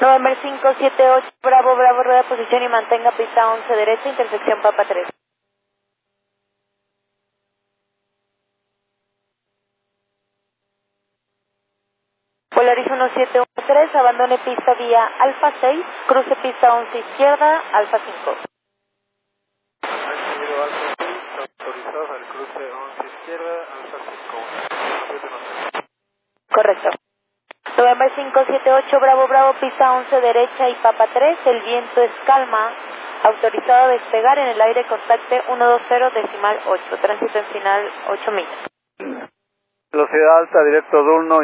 November 578, Bravo, Bravo, rueda posición y mantenga pista 11 derecha, intersección Papa 3. Polaris 1713, abandone pista vía Alfa 6, cruce pista 11 izquierda, Alfa 5. Recibido Alfa 6, autorizado al cruce 11 izquierda, Alfa 5. Correcto. November 578, Bravo, Bravo, pista 11 derecha y Papa 3, el viento es calma, autorizado a despegar en el aire, contacte 120.8, tránsito en final 8 millas. Velocidad alta, directo Dulno.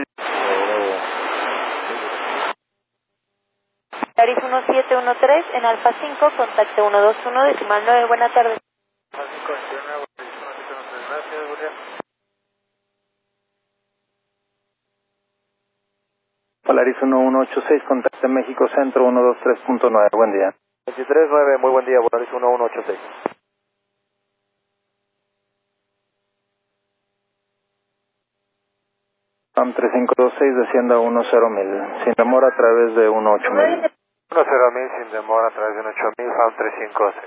Polaris 1713, en Alfa 5, contacte 121.9, buena tarde. Alfa 5, gracias, Julián. Polaris 1186, contacte México Centro 123.9, buen día. 23.9, muy buen día, Polaris 1186. PAM 3526, descienda 10.000, sin demora a través de 18000. 10.000 sin demora a través de un 8000, FAM 356.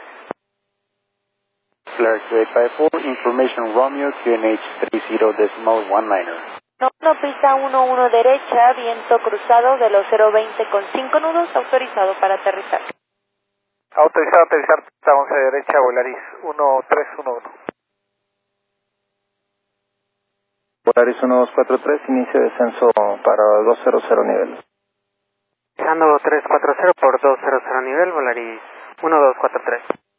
Flight 2854, information Romeo, QNH 30.19er. No, pista 11 derecha, viento cruzado de los 020 con 5 nudos, autorizado para aterrizar. Autorizado a aterrizar pista 11 derecha, Polaris 1311. Polaris 1243, inicio descenso para 200 nivel. Fijando 340 por 200 nivel, Polaris 1243.